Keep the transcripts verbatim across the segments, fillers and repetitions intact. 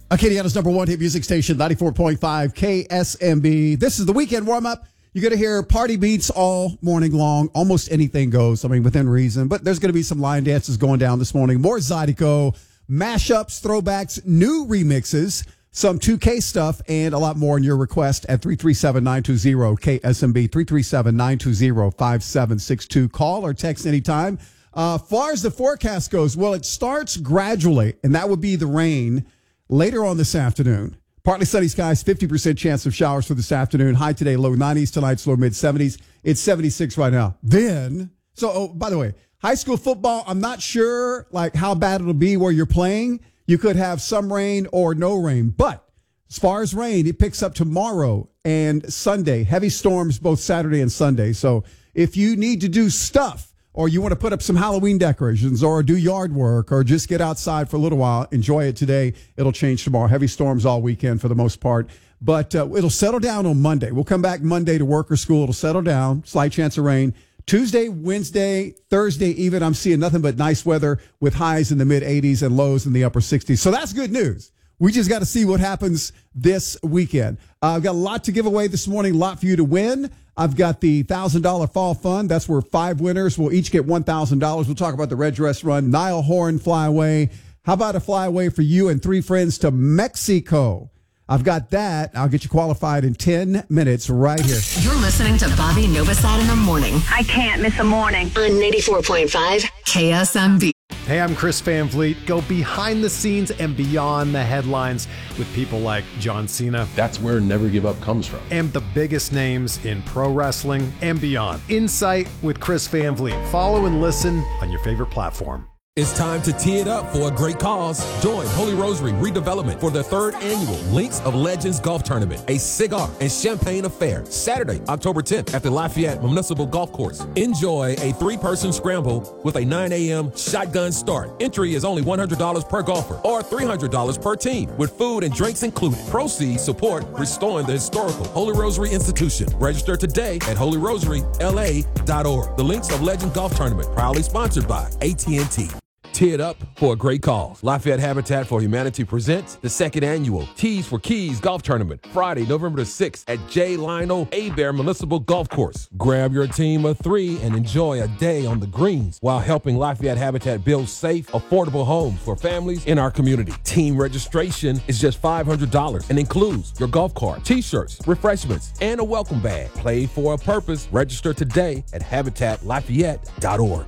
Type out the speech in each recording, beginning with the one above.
Acadiana's number one hit music station, ninety-four point five K S M B. This is the weekend warm-up. You're going to hear party beats all morning long. Almost anything goes, I mean, within reason. But there's going to be some line dances going down this morning. More Zydeco, mashups, throwbacks, new remixes, some two K stuff, and a lot more in your request at three three seven, nine two zero K S M B, three three seven, nine two zero, five seven six two. Call or text anytime. Uh, far as the forecast goes, well, it starts gradually, and that would be the rain later on this afternoon. Partly sunny skies, fifty percent chance of showers for this afternoon. High today, low nineties. Tonight's low mid-seventies. It's seventy-six right now. Then, so, oh, by the way, high school football, I'm not sure like how bad it'll be where you're playing. You could have some rain or no rain. But as far as rain, it picks up tomorrow and Sunday. Heavy storms both Saturday and Sunday. So if you need to do stuff, or you want to put up some Halloween decorations or do yard work or just get outside for a little while, enjoy it today. It'll change tomorrow. Heavy storms all weekend for the most part. But uh, it'll settle down on Monday. We'll come back Monday to work or school. It'll settle down. Slight chance of rain. Tuesday, Wednesday, Thursday even, I'm seeing nothing but nice weather with highs in the mid-eighties and lows in the upper sixties. So that's good news. We just got to see what happens this weekend. Uh, I've got a lot to give away this morning, a lot for you to win. I've got the one thousand dollars Fall Fund. That's where five winners will each get one thousand dollars. We'll talk about the Red Dress Run, Niall Horan Flyaway. How about a flyaway for you and three friends to Mexico? I've got that. I'll get you qualified in ten minutes right here. You're listening to Bobby Novosad in the morning. I can't miss a morning. On ninety-four point five K S M B. Hey, I'm Chris Van Vliet. Go behind the scenes and beyond the headlines with people like John Cena. That's where Never Give Up comes from. And the biggest names in pro wrestling and beyond. Insight with Chris Van Vliet. Follow and listen on your favorite platform. It's time to tee it up for a great cause. Join Holy Rosary Redevelopment for the third annual Links of Legends Golf Tournament, a cigar and champagne affair, Saturday, October tenth at the Lafayette Municipal Golf Course. Enjoy a three-person scramble with a nine a.m. shotgun start. Entry is only one hundred dollars per golfer or three hundred dollars per team with food and drinks included. Proceeds support restoring the historical Holy Rosary Institution. Register today at holy rosary l a dot org. The Links of Legends Golf Tournament, proudly sponsored by A T and T. Tee it up for a great cause. Lafayette Habitat for Humanity presents the second annual Tees for Keys Golf Tournament, Friday, November the sixth at J. Lionel Hebert Municipal Golf Course. Grab your team of three and enjoy a day on the greens while helping Lafayette Habitat build safe, affordable homes for families in our community. Team registration is just five hundred dollars and includes your golf cart, t-shirts, refreshments, and a welcome bag. Play for a purpose. Register today at habitat lafayette dot org.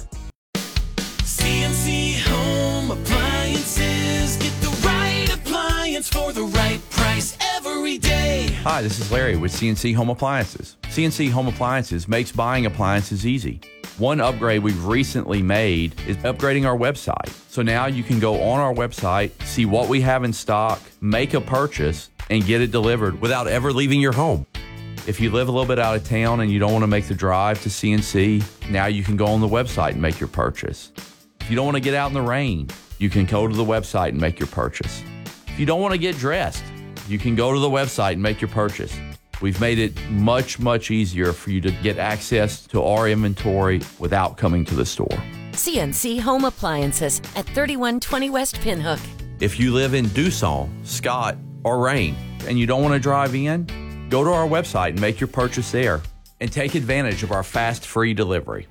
C N C Home Appliances. Get the right appliance for the right price every day. Hi, this is Larry with C N C Home Appliances. C N C Home Appliances makes buying appliances easy. One upgrade we've recently made is upgrading our website. So now you can go on our website, see what we have in stock, make a purchase, and get it delivered without ever leaving your home. If you live a little bit out of town and you don't want to make the drive to C N C, now you can go on the website and make your purchase. If you don't want to get out in the rain, you can go to the website and make your purchase. If you don't want to get dressed, you can go to the website and make your purchase. We've made it much, much easier for you to get access to our inventory without coming to the store. C N C Home Appliances at thirty-one twenty West Pinhook. If you live in Dusson, Scott, or Rain, and you don't want to drive in, go to our website and make your purchase there and take advantage of our fast, free delivery.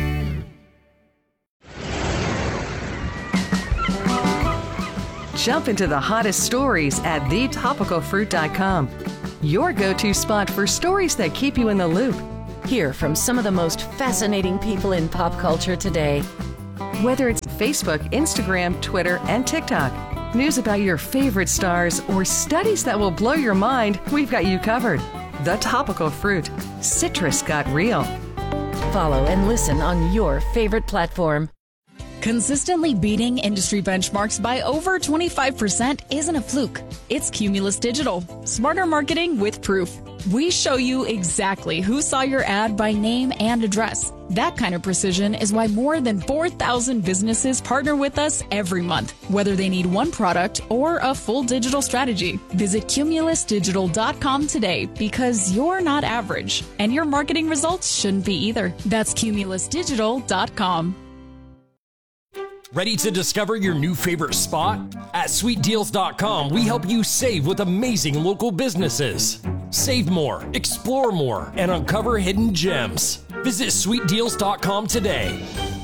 Jump into the hottest stories at the topical fruit dot com. Your go-to spot for stories that keep you in the loop. Hear from some of the most fascinating people in pop culture today. Whether it's Facebook, Instagram, Twitter, and TikTok, news about your favorite stars, or studies that will blow your mind, we've got you covered. The Topical Fruit. Citrus got real. Follow and listen on your favorite platform. Consistently beating industry benchmarks by over twenty-five percent isn't a fluke. It's Cumulus Digital. Smarter marketing with proof. We show you exactly who saw your ad by name and address. That kind of precision is why more than four thousand businesses partner with us every month, whether they need one product or a full digital strategy. Visit cumulus digital dot com today because you're not average, and your marketing results shouldn't be either. That's cumulus digital dot com. Ready to discover your new favorite spot? At sweet deals dot com, we help you save with amazing local businesses. Save more, explore more, and uncover hidden gems. Visit sweet deals dot com today.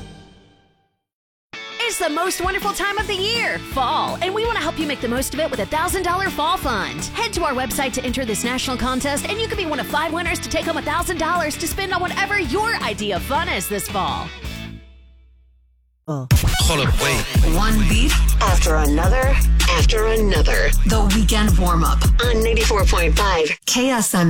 It's the most wonderful time of the year, fall, and we want to help you make the most of it with a one thousand dollars Fall Fund. Head to our website to enter this national contest, and you could be one of five winners to take home one thousand dollars to spend on whatever your idea of fun is this fall. Uh. Hold up, wait. One beat after another after another. The Weekend Warm-Up on ninety-four point five K S M B.